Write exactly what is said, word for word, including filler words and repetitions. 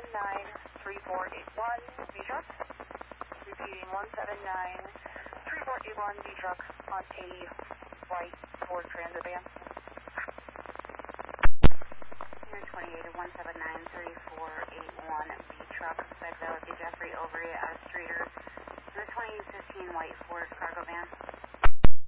nine three four eight one, V-Truck. Repeating one seven nine three four eight one, V-Truck on a white Ford Transit van. Here twenty-eight at one seven nine three four eight one, V-Truck, Bed Valley, Jeffrey Overy, out of Streeter. The twenty fifteen white Ford cargo van.